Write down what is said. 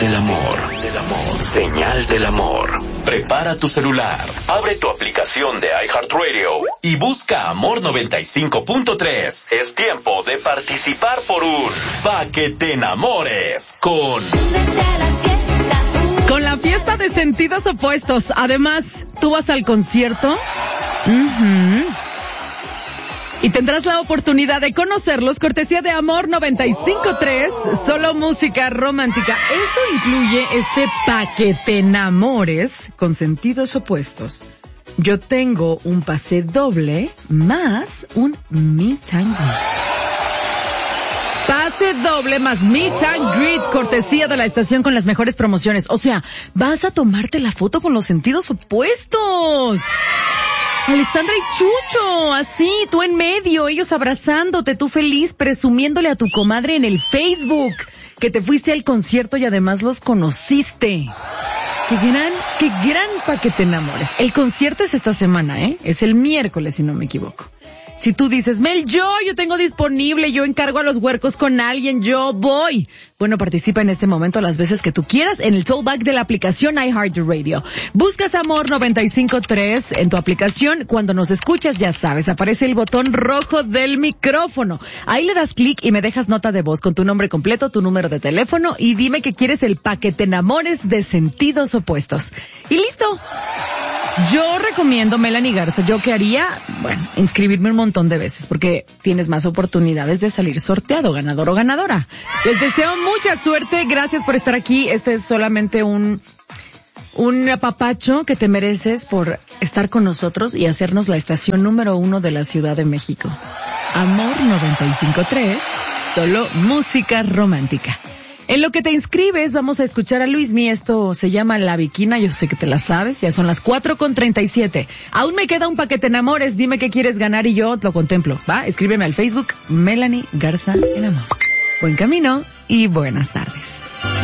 del amor. Señal del amor. Prepara tu celular, abre tu aplicación de iHeartRadio y busca Amor 95.3. Es tiempo de participar por un Pa' que te enamores con la fiesta de sentidos opuestos. Además, tú vas al concierto. Y tendrás la oportunidad de conocerlos, cortesía de Amor 95.3, solo música romántica. Esto incluye Pa' que te enamores con sentidos opuestos. Yo tengo un pase doble más un meet and greet. Pase doble más meet and greet, cortesía de la estación con las mejores promociones. O sea, vas a tomarte la foto con los sentidos opuestos. Alessandra y Chucho, así, tú en medio, ellos abrazándote, tú feliz, presumiéndole a tu comadre en el Facebook que te fuiste al concierto y además los conociste. Qué gran Pa' que te enamores. El concierto es esta semana, es el miércoles, si no me equivoco. Si tú dices, Mel, yo tengo disponible, yo encargo a los huercos con alguien, yo voy. Bueno, participa en este momento las veces que tú quieras en el tollback de la aplicación iHeartRadio. Buscas Amor 95.3 en tu aplicación. Cuando nos escuchas, ya sabes, aparece el botón rojo del micrófono. Ahí le das clic y me dejas nota de voz con tu nombre completo, tu número de teléfono y dime que quieres el Pa' que te enamores de sentidos opuestos. Y listo. Yo recomiendo, Melanie Garza, ¿yo qué haría? Bueno, inscribirme un montón de veces porque tienes más oportunidades de salir sorteado, ganador o ganadora. Les deseo mucha suerte, gracias por estar aquí. Este es solamente un apapacho que te mereces por estar con nosotros y hacernos la estación número 1 de la Ciudad de México. Amor 95.3, solo música romántica. En lo que te inscribes, vamos a escuchar a Luismi. Esto se llama La Viquina. Yo sé que te la sabes. Ya son las 4:37. Aún me queda un Pa' que te enamores. Dime qué quieres ganar y yo lo contemplo. ¿Va? Escríbeme al Facebook, Melanie Garza en Amor. Buen camino y buenas tardes.